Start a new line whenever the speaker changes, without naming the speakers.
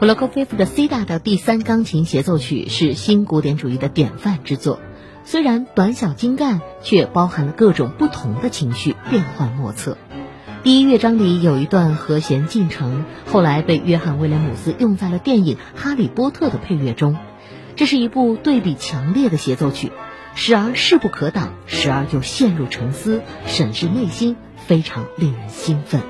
普罗科菲夫的 C 大调第3钢琴协奏曲是新古典主义的典范之作，虽然短小精干，却包含了各种不同的情绪，变幻莫测。第1乐章里有一段和弦进程，后来被约翰·威廉姆斯用在了电影《哈利波特》的配乐中。这是一部对比强烈的协奏曲，时而势不可挡，时而又陷入沉思，审视内心，非常令人兴奋。